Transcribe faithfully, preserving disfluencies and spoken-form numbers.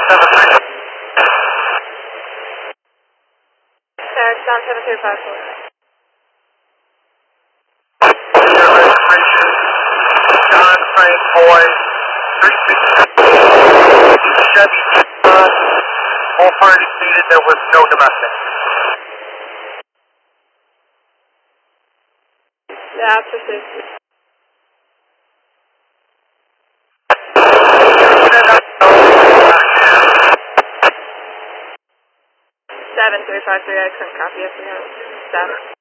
Eric, down seven three five four. John Frank Boy, three six Chevy Tucson, all parties seated, there was no domestic. Yeah, after safety. seven three five three, I couldn't copy it for you. Staff.